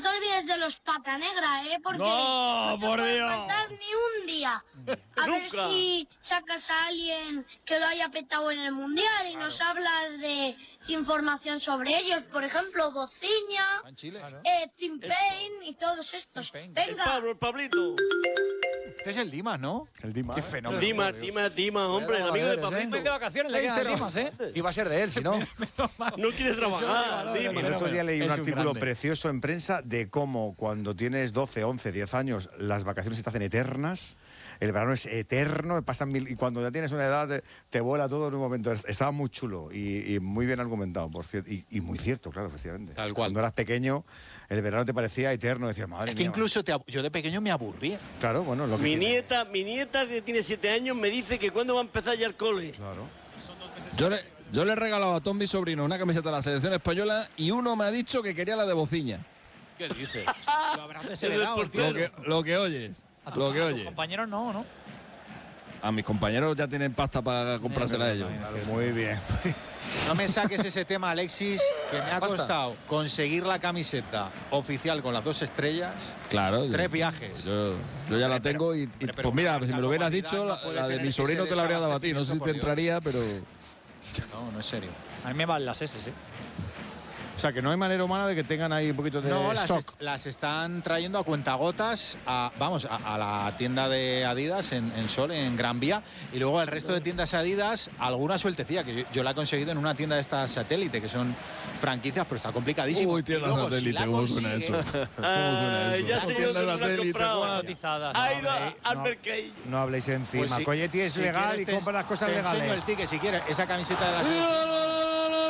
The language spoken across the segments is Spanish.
no te olvides de los pata negra, porque no te por puede Dios. faltar ni un día. A ver si sacas a alguien que lo haya petado en el Mundial y nos hablas de información sobre ellos. Por ejemplo, Bociña, Tim Payne y todos estos. Venga. El Pablito. Este es el Dimas, ¿no? El Dimas. Qué fenómeno. Dimas, hombre, el amigo de Pablito. De vacaciones le quedan Dimas, Iba a ser de él, si no. No quiere trabajar, Dimas. El otro día leí un Es un artículo grande. precioso en prensa de cómo cuando tienes 12, 11, 10 años las vacaciones se te hacen eternas, el verano es eterno, pasan y cuando ya tienes una edad te vuela todo en un momento. Estaba muy chulo y muy bien argumentado, por cierto, y muy cierto, claro, efectivamente. Tal cual. Cuando eras pequeño, el verano te parecía eterno, decías, madre Es mía. que incluso yo de pequeño me aburría. Claro, bueno, lo que Mi tiene. nieta que tiene 7 años me dice que cuándo va a empezar ya el cole. Claro. Yo le he regalado a todos mis sobrinos una camiseta de la selección española y uno me ha dicho que quería la de Bociña. ¿Qué dices? Lo habrás El desheredado, portero. tío. Lo que oyes. Lo que oyes. Compañeros no. A mis compañeros ya tienen pasta para comprársela a ellos. Muy bien. No me saques ese tema, Alexis, que me ha Basta. costado conseguir la camiseta oficial con las 2 estrellas. Claro. 3 viajes. Yo ya la tengo y pero pues mira, una si me lo hubieras marca dicho, con calidad no puede la de tener mi sobrino ese te la habría dado a ti. No sé si desabastecimiento, te por Dios. entraría, pero... No, no es serio. A mí me van las S, sí. O sea, que no hay manera humana de que tengan ahí un poquito de No, stock. las están trayendo a cuentagotas a la tienda de Adidas en Sol, en Gran Vía, y luego el resto de tiendas Adidas, alguna sueltecilla, que yo la he conseguido en una tienda de estas satélite, que son franquicias, pero está complicadísimo. Uy, tienda Y luego, satélite, la ¿cómo suena consigue- eso? ¿Cómo suena eso? Ya sé yo Tienda que lo han satélite, comprado. guau. Cotizadas. Ha ido hombre, al no. Mercadillo. No habléis encima. Pues sí, Coyetti es si legal quieres y compra las cosas te enseño legales. el ticket, si quieres, esa camiseta de la selección.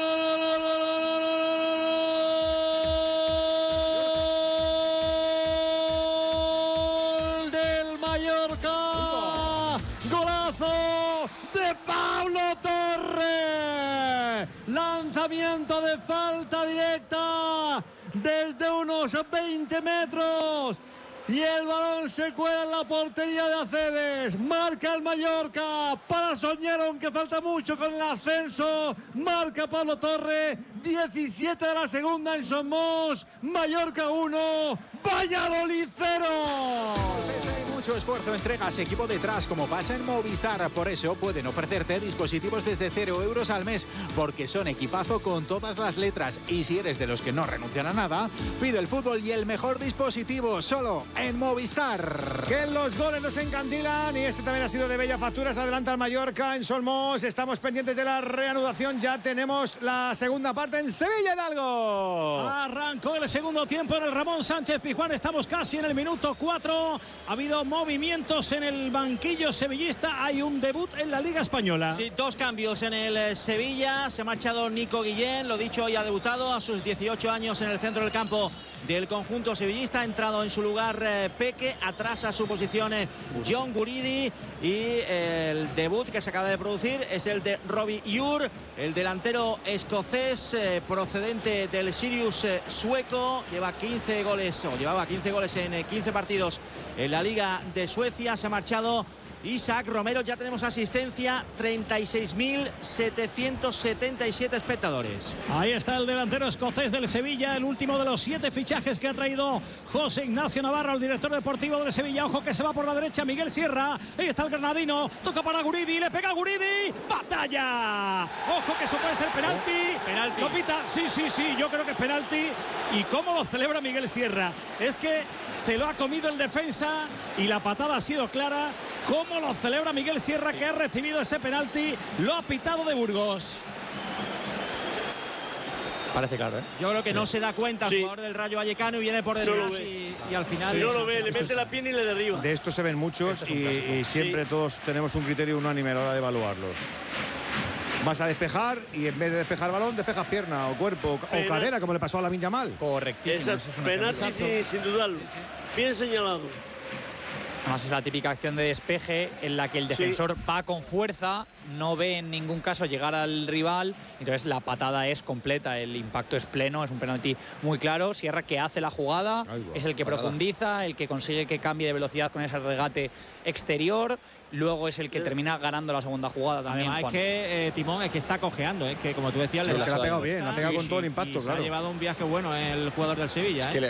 Del Mallorca, golazo de Pablo Torre, lanzamiento de falta directa desde unos 20 metros y el balón se cuela en la portería de Aceves. Marca el Mallorca para soñar, aunque falta mucho con el ascenso. Marca Pablo Torre, 17 de la segunda en Somos. Mallorca 1, Valladolid 0. Hay mucho esfuerzo, entregas, equipo detrás, como pasa en Movistar. Por eso pueden ofrecerte dispositivos desde 0 euros al mes, porque son equipazo con todas las letras. Y si eres de los que no renuncian a nada, pide el fútbol y el mejor dispositivo solo en Movistar. Que los goles nos encandilan y este también ha sido de bella factura. Se adelanta el Mallorca en Solmos. Estamos pendientes de la reanudación. Ya tenemos la segunda parte en Sevilla Hidalgo. Arrancó el segundo tiempo en el Ramón Sánchez Pizjuán. Estamos casi en el minuto 4. Ha habido movimientos en el banquillo sevillista. Hay un debut en la Liga Española. Sí, 2 cambios en el Sevilla. Se ha marchado Nico Guillén, lo dicho, hoy ha debutado a sus 18 años en el centro del campo del conjunto sevillista. Ha entrado en su lugar Peque, atrás a su posición John Guridi, y el debut que se acaba de producir es el de Robbie Ure, el delantero escocés procedente del Sirius sueco. Llevaba 15 goles en 15 partidos en la Liga de Suecia. Se ha marchado Isaac Romero. Ya tenemos asistencia, 36.777 espectadores. Ahí está el delantero escocés del Sevilla, el último de los 7 fichajes que ha traído José Ignacio Navarro, el director deportivo del Sevilla. Ojo que se va por la derecha Miguel Sierra. Ahí está el granadino, toca para Guridi, le pega a Guridi, batalla. Ojo que eso puede ser penalti. Penalti. Lo pita, sí, yo creo que es penalti. ¿Y cómo lo celebra Miguel Sierra? Es que se lo ha comido el defensa y la patada ha sido clara. ¿Cómo lo celebra Miguel Sierra, que ha recibido ese penalti? Lo ha pitado de Burgos. Parece claro, ¿eh? Yo creo que no se da cuenta el Sí. jugador del Rayo Vallecano y viene por Solo detrás ve. y al final... Si no lo ve, le mete la pierna y le derriba. De estos se ven muchos y siempre todos tenemos un criterio unánime a la hora de evaluarlos. Vas a despejar y en vez de despejar balón, despejas pierna o cuerpo o cadera, como le pasó a Lamine Yamal. Correctísimo. Esa penalti sin dudarlo. Bien señalado. Además es la típica acción de despeje en la que el defensor va con fuerza, no ve en ningún caso llegar al rival, entonces la patada es completa, el impacto es pleno, es un penalti muy claro. Sierra, que hace la jugada, es el que profundiza, el que consigue que cambie de velocidad con ese regate exterior, luego es el que termina ganando la segunda jugada también. Además Juan. es que Timón es que está cojeando, es que como tú decías, Sí, le la ha pegado bien, la ha pegado con todo el impacto, y se claro. ha llevado un viaje bueno el jugador del Sevilla. Es que